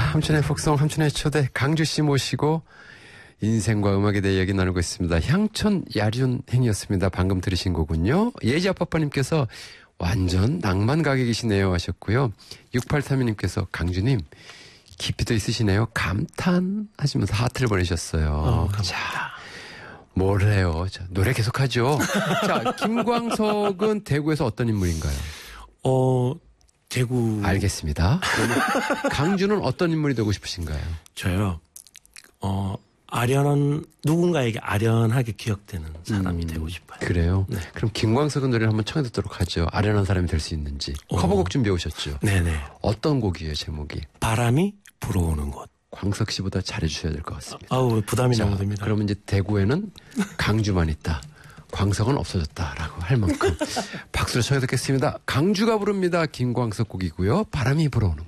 함춘의 폭성, 함춘의 초대 강주씨 모시고 인생과 음악에 대해 얘기 나누고 있습니다. 향촌 야륜행이었습니다. 방금 들으신 거군요. 예지아빠빠님께서 완전 낭만 가객이시네요 하셨고요. 6832님께서 강주님 깊이도 있으시네요. 감탄하시면서 하트를 보내셨어요. 자, 뭘 해요. 자, 노래 계속하죠. 자, 김광석은 대구에서 어떤 인물인가요? 대구. 알겠습니다. 강주는 어떤 인물이 되고 싶으신가요? 저요. 누군가에게 아련하게 기억되는 사람이 되고 싶어요. 그래요? 네. 그럼 김광석은 노래를 한번 청해 듣도록 하죠. 아련한 사람이 될 수 있는지. 커버곡 준비해 오셨죠? 네네. 어떤 곡이에요, 제목이? 바람이 불어오는 곳. 광석 씨보다 잘해주셔야 될 것 같습니다. 아우, 부담이 너무 됩니다. 그러면 이제 대구에는 강주만 있다. 광석은 없어졌다라고 할 만큼 박수를 청해 듣겠습니다. 강주가 부릅니다. 김광석 곡이고요. 바람이 불어오는 곳.